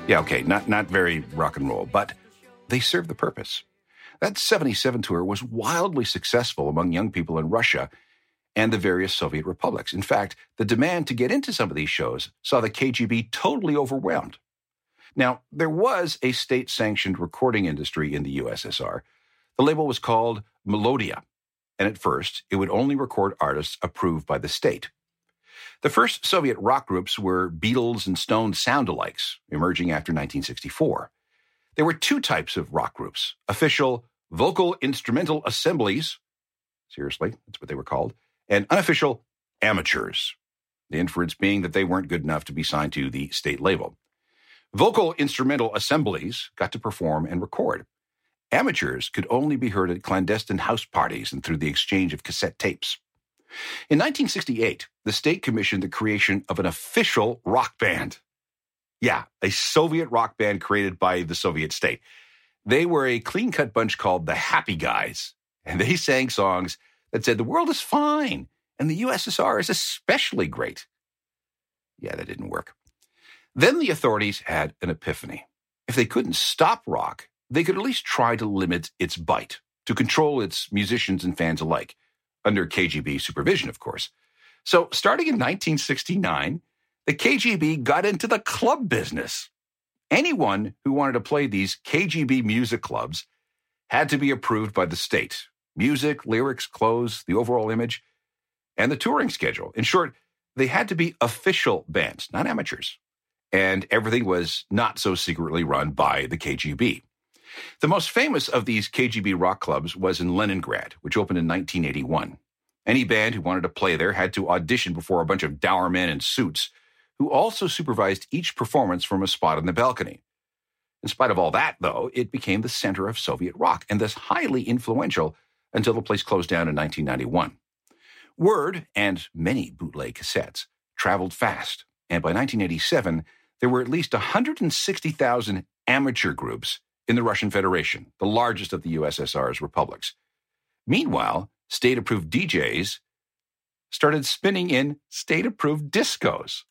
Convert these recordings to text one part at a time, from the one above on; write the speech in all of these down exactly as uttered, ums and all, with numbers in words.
Yeah, okay, not, not very rock and roll, but they served the purpose. That seventy-seven tour was wildly successful among young people in Russia and the various Soviet republics. In fact, the demand to get into some of these shows saw the K G B totally overwhelmed. Now, there was a state-sanctioned recording industry in the U S S R. The label was called Melodia, and at first, it would only record artists approved by the state. The first Soviet rock groups were Beatles and Stones sound-alikes, emerging after nineteen sixty-four. There were two types of rock groups: official vocal instrumental assemblies, seriously, that's what they were called, and unofficial amateurs, the inference being that they weren't good enough to be signed to the state label. Vocal instrumental assemblies got to perform and record. Amateurs could only be heard at clandestine house parties and through the exchange of cassette tapes. In nineteen sixty-eight, the state commissioned the creation of an official rock band. Yeah, a Soviet rock band created by the Soviet state. They were a clean-cut bunch called the Happy Guys, and they sang songs that said the world is fine and the U S S R is especially great. Yeah, that didn't work. Then the authorities had an epiphany. If they couldn't stop rock, they could at least try to limit its bite, to control its musicians and fans alike, under K G B supervision, of course. So starting in nineteen sixty-nine, the K G B got into the club business. Anyone who wanted to play these K G B music clubs had to be approved by the state. Music, lyrics, clothes, the overall image, and the touring schedule. In short, they had to be official bands, not amateurs. And everything was not so secretly run by the K G B. The most famous of these K G B rock clubs was in Leningrad, which opened in nineteen eighty-one. Any band who wanted to play there had to audition before a bunch of dour men in suits, who also supervised each performance from a spot on the balcony. In spite of all that, though, it became the center of Soviet rock, and thus highly influential until the place closed down in nineteen ninety-one. Word, and many bootleg cassettes, traveled fast, and by nineteen eighty-seven, there were at least one hundred sixty thousand amateur groups in the Russian Federation, the largest of the U S S R's republics. Meanwhile, state-approved D Js started spinning in state-approved discos.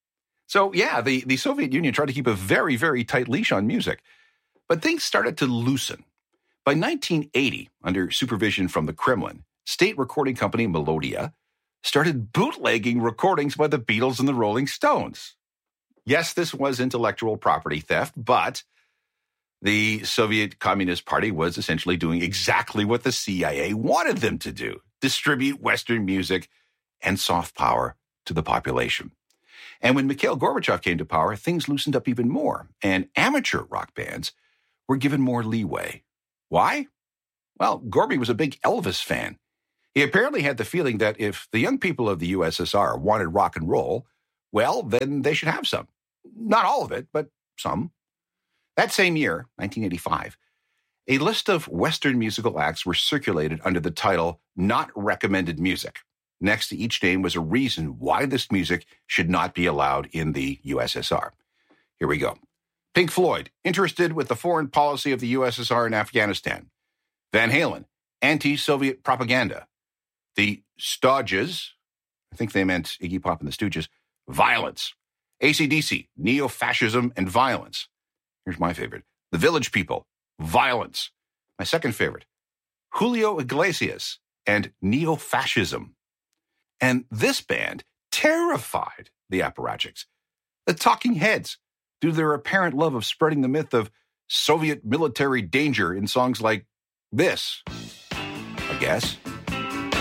So, yeah, the, the Soviet Union tried to keep a very, very tight leash on music. But things started to loosen. By nineteen eighty, under supervision from the Kremlin, state recording company Melodia started bootlegging recordings by the Beatles and the Rolling Stones. Yes, this was intellectual property theft, but the Soviet Communist Party was essentially doing exactly what the C I A wanted them to do: distribute Western music and soft power to the population. And when Mikhail Gorbachev came to power, things loosened up even more, and amateur rock bands were given more leeway. Why? Well, Gorby was a big Elvis fan. He apparently had the feeling that if the young people of the U S S R wanted rock and roll, well, then they should have some. Not all of it, but some. That same year, nineteen eighty-five, a list of Western musical acts were circulated under the title Not Recommended Music. Next to each name was a reason why this music should not be allowed in the U S S R. Here we go. Pink Floyd, interested with the foreign policy of the U S S R in Afghanistan. Van Halen, anti-Soviet propaganda. The Stooges, I think they meant Iggy Pop and the Stooges, violence. A C D C, neo-fascism and violence. Here's my favorite. The Village People, violence. My second favorite, Julio Iglesias and neo-fascism. And this band terrified the apparatchiks, the Talking Heads, due to their apparent love of spreading the myth of Soviet military danger in songs like this, I guess.